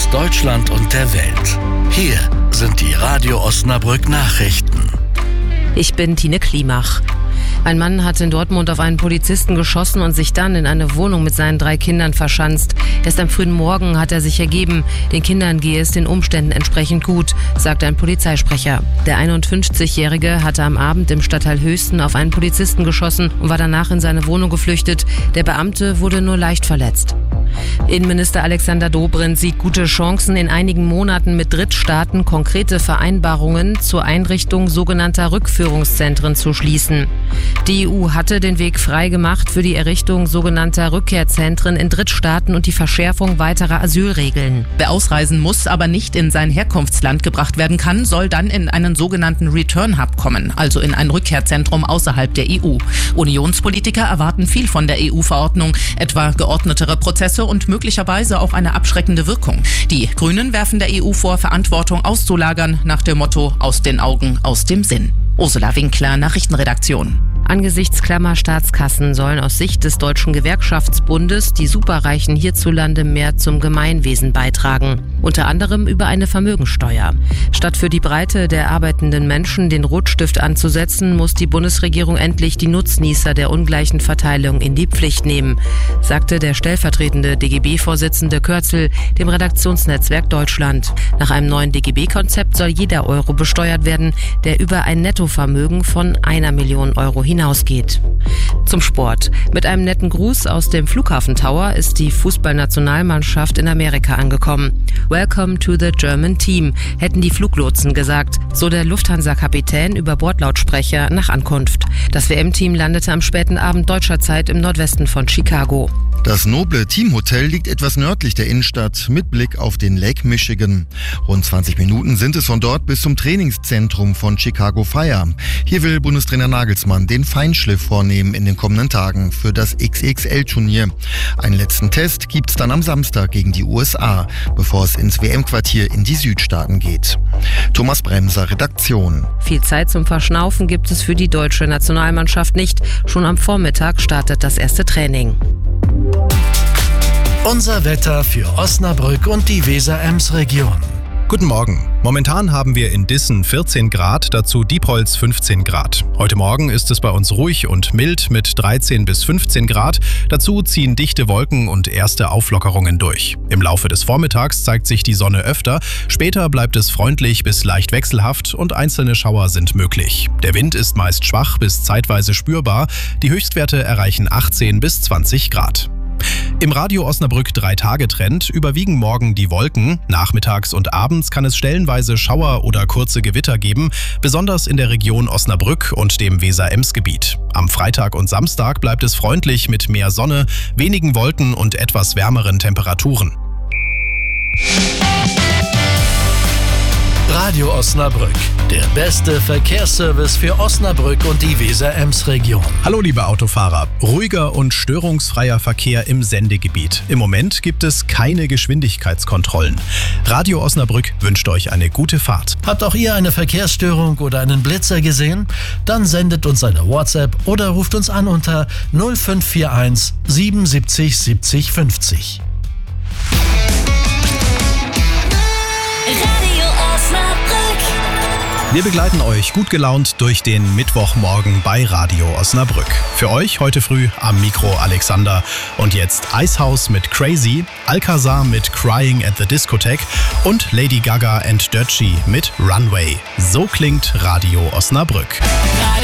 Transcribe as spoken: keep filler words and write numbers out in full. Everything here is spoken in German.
aus Deutschland und der Welt. Hier sind die Radio Osnabrück Nachrichten. Ich bin Tine Klimach. Ein Mann hat in Dortmund auf einen Polizisten geschossen und sich dann in eine Wohnung mit seinen drei Kindern verschanzt. Erst am frühen Morgen hat er sich ergeben. Den Kindern gehe es den Umständen entsprechend gut, sagt ein Polizeisprecher. Der einundfünfzigjährige hatte am Abend im Stadtteil Höchsten auf einen Polizisten geschossen und war danach in seine Wohnung geflüchtet. Der Beamte wurde nur leicht verletzt. Innenminister Alexander Dobrindt sieht gute Chancen, in einigen Monaten mit Drittstaaten konkrete Vereinbarungen zur Einrichtung sogenannter Rückführungszentren zu schließen. Die E U hatte den Weg frei gemacht für die Errichtung sogenannter Rückkehrzentren in Drittstaaten und die Verschärfung weiterer Asylregeln. Wer ausreisen muss, aber nicht in sein Herkunftsland gebracht werden kann, soll dann in einen sogenannten Return Hub kommen, also in ein Rückkehrzentrum außerhalb der E U. Unionspolitiker erwarten viel von der E U-Verordnung, etwa geordnetere Prozesse und möglicherweise auch eine abschreckende Wirkung. Die Grünen werfen der E U vor, Verantwortung auszulagern, nach dem Motto aus den Augen, aus dem Sinn. Ursula Winkler, Nachrichtenredaktion. Angesichts klammer Staatskassen sollen aus Sicht des Deutschen Gewerkschaftsbundes die Superreichen hierzulande mehr zum Gemeinwesen beitragen. Unter anderem über eine Vermögensteuer. Statt für die Breite der arbeitenden Menschen den Rotstift anzusetzen, muss die Bundesregierung endlich die Nutznießer der ungleichen Verteilung in die Pflicht nehmen, sagte der stellvertretende D G B-Vorsitzende Kürzel dem Redaktionsnetzwerk Deutschland. Nach einem neuen D G B-Konzept soll jeder Euro besteuert werden, der über ein Nettovermögen von einer Million Euro hinausgeht. Zum Sport. Mit einem netten Gruß aus dem Flughafen Tower ist die Fußballnationalmannschaft in Amerika angekommen. Welcome to the German Team, hätten die Fluglotsen gesagt, so der Lufthansa-Kapitän über Bordlautsprecher nach Ankunft. Das W M-Team landete am späten Abend deutscher Zeit im Nordwesten von Chicago. Das noble Teamhotel liegt etwas nördlich der Innenstadt mit Blick auf den Lake Michigan. Rund zwanzig Minuten sind es von dort bis zum Trainingszentrum von Chicago Fire. Hier will Bundestrainer Nagelsmann den Feinschliff vornehmen in den kommenden Tagen für das X X L-Turnier. Einen letzten Test gibt's dann am Samstag gegen die U S A, bevor es ins W M-Quartier in die Südstaaten geht. Thomas Bremser, Redaktion. Viel Zeit zum Verschnaufen gibt es für die deutsche Nationalmannschaft nicht. Schon am Vormittag startet das erste Training. Unser Wetter für Osnabrück und die Weser-Ems-Region. Guten Morgen. Momentan haben wir in Dissen vierzehn Grad, dazu Diepholz fünfzehn Grad. Heute Morgen ist es bei uns ruhig und mild mit dreizehn bis fünfzehn Grad. Dazu ziehen dichte Wolken und erste Auflockerungen durch. Im Laufe des Vormittags zeigt sich die Sonne öfter. Später bleibt es freundlich bis leicht wechselhaft und einzelne Schauer sind möglich. Der Wind ist meist schwach bis zeitweise spürbar. Die Höchstwerte erreichen achtzehn bis zwanzig Grad. Im Radio Osnabrück drei-Tage-Trend überwiegen morgen die Wolken. Nachmittags und abends kann es stellenweise Schauer oder kurze Gewitter geben, besonders in der Region Osnabrück und dem Weser-Ems-Gebiet. Am Freitag und Samstag bleibt es freundlich mit mehr Sonne, wenigen Wolken und etwas wärmeren Temperaturen. Radio Osnabrück, der beste Verkehrsservice für Osnabrück und die Weser-Ems-Region. Hallo liebe Autofahrer, ruhiger und störungsfreier Verkehr im Sendegebiet. Im Moment gibt es keine Geschwindigkeitskontrollen. Radio Osnabrück wünscht euch eine gute Fahrt. Habt auch ihr eine Verkehrsstörung oder einen Blitzer gesehen? Dann sendet uns eine WhatsApp oder ruft uns an unter null fünf vier eins siebenundsiebzig siebzig fünfzig. Wir begleiten euch gut gelaunt durch den Mittwochmorgen bei Radio Osnabrück. Für euch heute früh am Mikro Alexander. Und jetzt Icehouse mit Crazy, Alcazar mit Crying at the Discotheque und Lady Gaga and Dirty mit Runway. So klingt Radio Osnabrück.